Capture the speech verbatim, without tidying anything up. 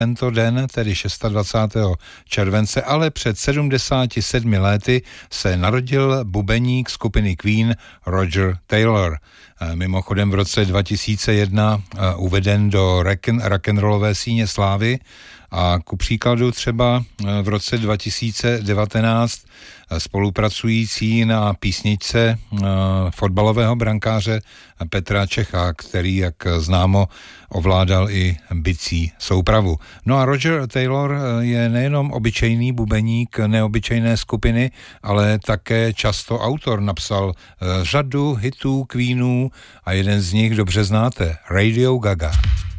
tento den, tedy dvacátého šestého července, ale před sedmdesáti sedmi lety se narodil bubeník skupiny Queen Roger Taylor. Mimochodem v roce dva tisíce jedna uveden do rock'n'rollové síně slávy a ku příkladu třeba v roce dva tisíce devatenáct spolupracující na písničce fotbalového brankáře Petra Čecha, který, jak známo, ovládal i bicí soupravu. No a Roger Taylor je nejenom obyčejný bubeník neobyčejné skupiny, ale také často autor. Napsal řadu hitů Queenů a jeden z nich dobře znáte, Radio Gaga.